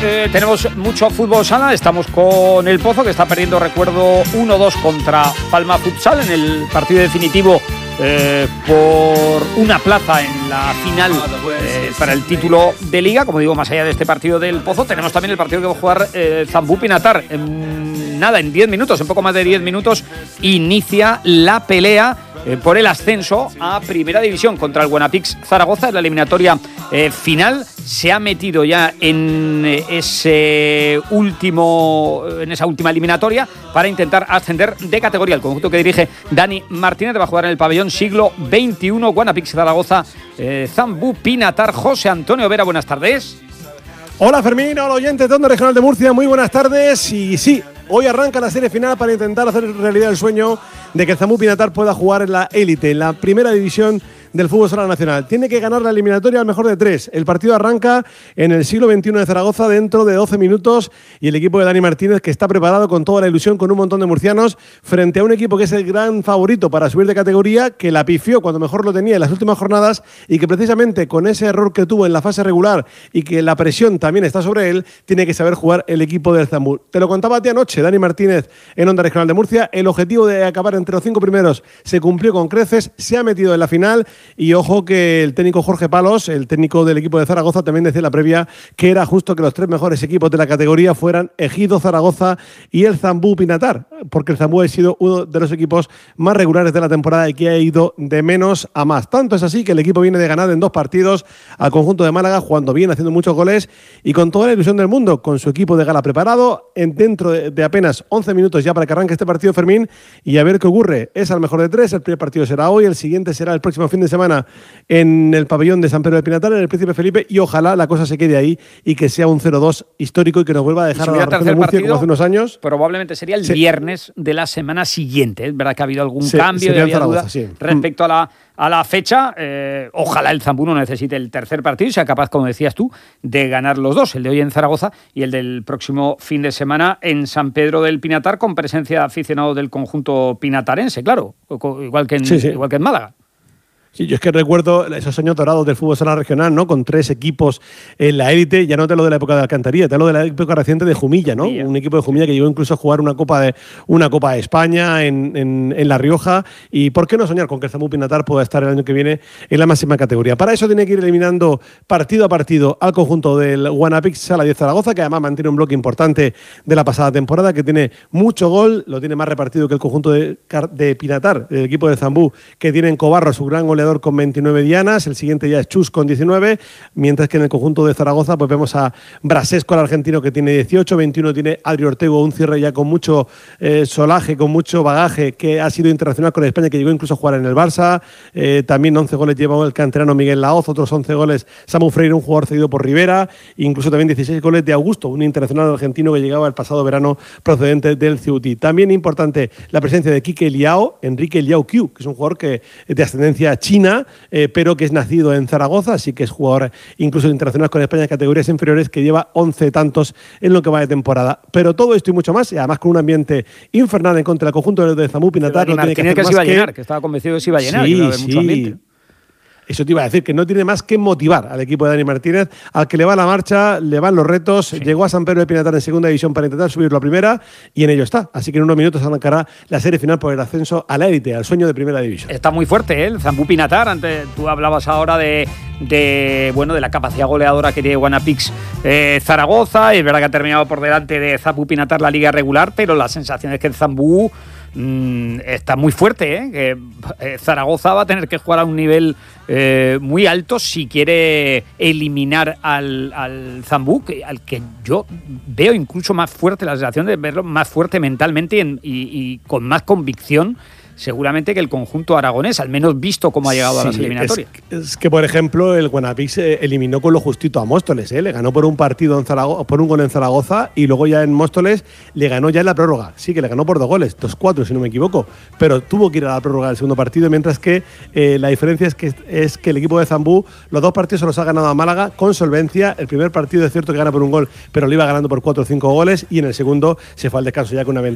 tenemos mucho fútbol sala. Estamos con el Pozo, que está perdiendo, recuerdo, 1-2 contra Palma Futsal en el partido definitivo por una plaza en la final para el título de Liga. Como digo, más allá de este partido del Pozo, tenemos también el partido que va a jugar Zambú Pinatar. En 10 minutos, en poco más de 10 minutos, inicia la pelea por el ascenso a Primera División contra el Guanapix Zaragoza. En la eliminatoria final se ha metido ya en esa última eliminatoria para intentar ascender de categoría. El conjunto que dirige Dani Martínez va a jugar en el pabellón Siglo XXI. Guanapix Zaragoza, Zambú Pinatar. José Antonio Vera, buenas tardes. Hola Fermín, hola oyentes de Onda Regional de Murcia, muy buenas tardes. Y sí, hoy arranca la serie final para intentar hacer realidad el sueño de que el Zambú Pinatar pueda jugar en la élite, en la Primera División del fútbol sala nacional. Tiene que ganar la eliminatoria al mejor de 3. El partido arranca en el Siglo XXI de Zaragoza dentro de 12 minutos y el equipo de Dani Martínez, que está preparado con toda la ilusión, con un montón de murcianos, frente a un equipo que es el gran favorito para subir de categoría, que la pifió cuando mejor lo tenía en las últimas jornadas y que precisamente con ese error que tuvo en la fase regular y que la presión también está sobre él, tiene que saber jugar el equipo del Zambú. Te lo contaba a ti anoche, Dani Martínez, en Onda Regional de Murcia. El objetivo de acabar entre los 5 primeros se cumplió con creces, se ha metido en la final. Y ojo que el técnico Jorge Palos, el técnico del equipo de Zaragoza, también decía en la previa que era justo que los 3 mejores equipos de la categoría fueran Ejido, Zaragoza y el Zambú Pinatar, porque el Zambú ha sido uno de los equipos más regulares de la temporada y que ha ido de menos a más. Tanto es así que el equipo viene de ganar en 2 partidos al conjunto de Málaga, jugando bien, haciendo muchos goles y con toda la ilusión del mundo, con su equipo de gala preparado, dentro de apenas 11 minutos ya para que arranque este partido, Fermín, y a ver qué ocurre. Es al mejor de 3, el primer partido será hoy, el siguiente será el próximo fin de semana en el pabellón de San Pedro del Pinatar, en el Príncipe Felipe, y ojalá la cosa se quede ahí y que sea un 0-2 histórico y que nos vuelva a dejar a la región de Murcia como hace unos años. Probablemente sería el viernes de la semana siguiente. Es verdad que ha habido algún cambio de duda respecto a la fecha. Ojalá el Zambú no necesite el tercer partido y sea capaz, como decías tú, de ganar los 2, el de hoy en Zaragoza y el del próximo fin de semana en San Pedro del Pinatar, con presencia de aficionados del conjunto pinatarense, claro, igual que en Málaga. Sí, yo es que recuerdo esos años dorados del fútbol sala regional, ¿no? Con 3 equipos en la élite. Ya no te hablo de la época de Alcantarilla, te hablo de la época reciente de Jumilla, ¿no? Un equipo de Jumilla que llegó incluso a jugar una Copa de España en La Rioja. Y ¿por qué no soñar con que el Zambú Pinatar pueda estar el año que viene en la máxima categoría? Para eso tiene que ir eliminando partido a partido al conjunto del Guanapix Sala 10 Zaragoza, que además mantiene un bloque importante de la pasada temporada, que tiene mucho gol, lo tiene más repartido que el conjunto de Pinatar, el equipo de Zambú, que tiene en Cobarro su gran goleador con 29 dianas, el siguiente ya es Chus con 19, mientras que en el conjunto de Zaragoza pues vemos a Brasesco, el argentino, que tiene 18, 21 tiene Adri Ortego, un cierre ya con mucho solaje, con mucho bagaje, que ha sido internacional con España, que llegó incluso a jugar en el Barça. También 11 goles lleva el canterano Miguel Laoz, otros 11 goles Samu Freire, un jugador cedido por Rivera, incluso también 16 goles de Augusto, un internacional argentino que llegaba el pasado verano procedente del Ceuti. También importante la presencia de Enrique Liao Qiu, que es un jugador de ascendencia china, pero que es nacido en Zaragoza, así que es jugador incluso internacional con España en categorías inferiores, que lleva 11 tantos en lo que va de temporada. Pero todo esto y mucho más, y además con un ambiente infernal en contra del conjunto de Zambú Pinatar, no tiene que hacer que más se iba a llenar, que estaba convencido que se iba a llenar, que iba a haber mucho ambiente. Eso te iba a decir, que no tiene más que motivar al equipo de Dani Martínez, al que le va la marcha, le van los retos. Sí. Llegó a San Pedro de Pinatar en segunda división para intentar subirlo a primera y en ello está. Así que en unos minutos arrancará la serie final por el ascenso a la élite, al sueño de primera división. Está muy fuerte, ¿eh? El Zambú Pinatar. Antes tú hablabas ahora de la capacidad goleadora que tiene Guanapix Zaragoza. Es verdad que ha terminado por delante de Zambú Pinatar la liga regular, pero la sensación es que el Zambú está muy fuerte, ¿eh? Que Zaragoza va a tener que jugar a un nivel muy alto si quiere eliminar al Zambú, al que yo veo incluso más fuerte, la sensación de verlo más fuerte mentalmente y con más convicción seguramente que el conjunto aragonés, al menos visto cómo ha llegado a las eliminatorias. Es que, por ejemplo, el Guanapix eliminó con lo justito a Móstoles, le ganó por un partido en Zaragoza, por un gol en Zaragoza, y luego ya en Móstoles le ganó ya en la prórroga. Sí, que le ganó por 2 goles, 2-4 si no me equivoco, pero tuvo que ir a la prórroga del segundo partido, mientras que la diferencia es que el equipo de Zambú los 2 partidos se los ha ganado a Málaga con solvencia. El primer partido es cierto que gana por un gol, pero lo iba ganando por 4 o 5 goles, y en el segundo se fue al descanso ya con una ventaja